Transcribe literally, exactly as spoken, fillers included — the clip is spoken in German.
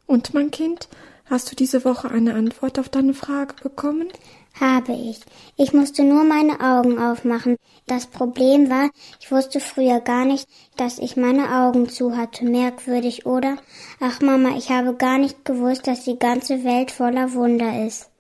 Und mein Kind, hast du diese Woche eine Antwort auf deine Frage bekommen? Habe ich. Ich musste nur meine Augen aufmachen. Das Problem war, ich wusste früher gar nicht, dass ich meine Augen zu hatte. Merkwürdig, oder? Ach Mama, ich habe gar nicht gewusst, dass die ganze Welt voller Wunder ist.